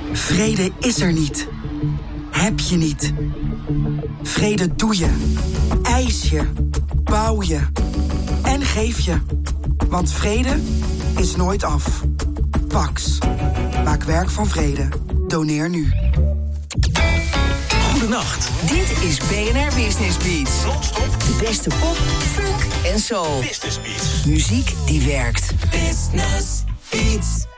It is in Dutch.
Vrede is er niet. Heb je niet. Vrede doe je. Eis je. Bouw je. En geef je. Want vrede is nooit af. Pax. Maak werk van vrede. Doneer nu. Goedenacht. Dit is BNR Business Beats. Non-stop. De beste pop, funk en soul. Business Beats. Muziek die werkt. Business Beats.